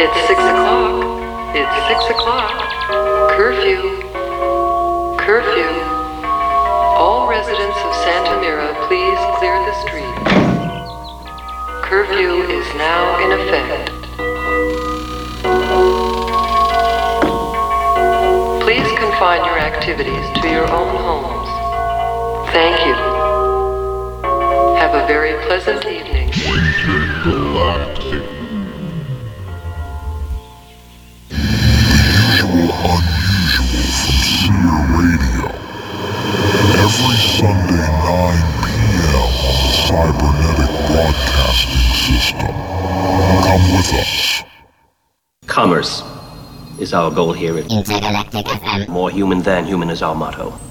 It's 6 o'clock. It's 6 o'clock. Curfew. Curfew. All residents of Santa Mira, please clear the street. Curfew is now in effect. Please confine your activities to your own homes. Thank you. Have a very pleasant evening. Galactic. Unusual from Seer Radio. Every Sunday 9 p.m. on the Cybernetic Broadcasting System. Come with us. Commerce is our goal here at Intergalactic FM. More human than human is our motto.